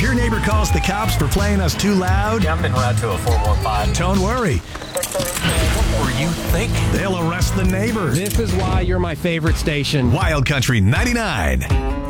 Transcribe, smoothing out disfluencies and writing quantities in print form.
If your neighbor calls the cops for playing us too loud, I'm en route to a 415. don't worry. What were you thinking? They'll arrest the neighbor. This is why you're my favorite station. Wild Country 99.